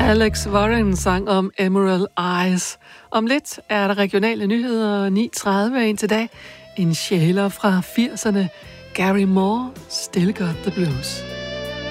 Alex Warren sang om Emerald Eyes. Om lidt er der regionale nyheder 9:30 indtil da. En sjæler fra 80'erne, Gary Moore, Still Got the Blues.